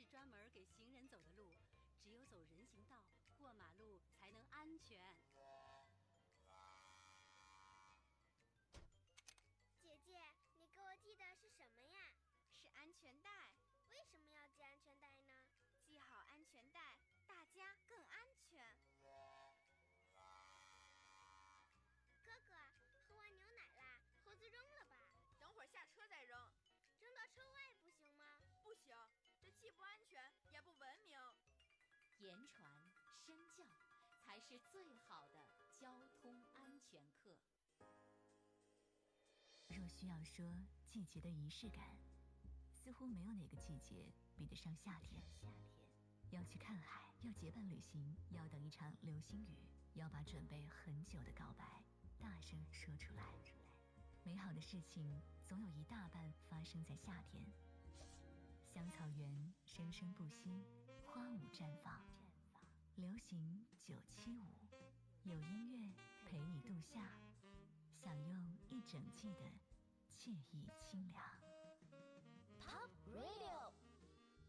专门给行人走的路，只有走人行道、过马路才能安全。 姐姐，你给我系的是什么呀？ 是安全带。 为什么要系安全带呢？ 系好安全带，大家更安全。 哥哥，喝完牛奶啦，盒子扔了吧。 等会儿下车再扔。 扔到车外不行吗？ 不行，这既不安全也不文明。 言传身教，才是最好的交通安全课。 若需要说季节的仪式感，似乎没有哪个季节比得上夏天。要去看海，要结伴旅行，要等一场流星雨，要把准备很久的告白大声说出来。美好的事情总有一大半发生在夏天。香草园生生不息，花舞绽放。流行975，有音乐陪你度夏，享用一整季的惬意清凉。 Top Radio。